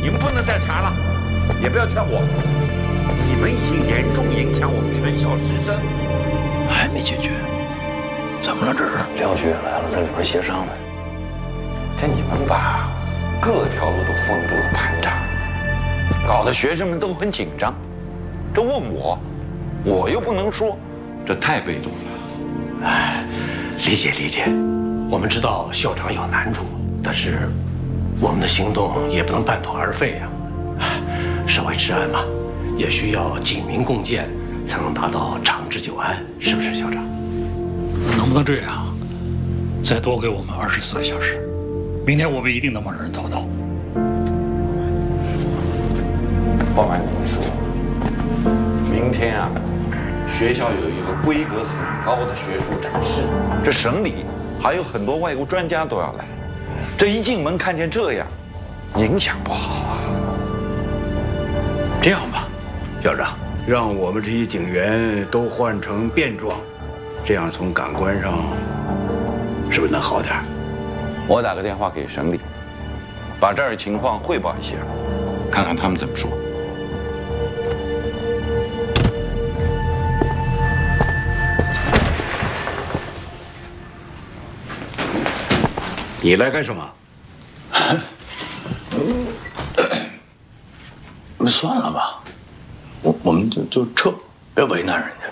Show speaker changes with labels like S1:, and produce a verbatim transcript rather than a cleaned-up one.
S1: 你们不能再查了，也不要劝我，你们已经严重影响我们全校师生。
S2: 还没解决？怎么了？这是
S3: 廖局来了，在里边协商呢。
S1: 这你们把各条路都封住了盘查，搞得学生们都很紧张。这问我，我又不能说，这太被动了。
S4: 哎，理解理解，我们知道校长有难处，但是我们的行动也不能半途而废呀。社会治安嘛，也需要警民共建，才能达到长治久安，是不是，校长？
S2: 能不能这样？再多给我们二十四个小时，明天我们一定能帮人找到。
S1: 不瞒你们说，明天啊，学校有一个规格很高的学术展示，这省里还有很多外国专家都要来。这一进门看见这样，影响不好啊。
S5: 这样吧，校长，让我们这些警员都换成便装，这样从感官上是不是能好点？
S1: 我打个电话给省里，把这儿的情况汇报一下，看看他们怎么说。
S5: 你来干什么？
S2: 算了吧，我我们就就撤，别为难人家。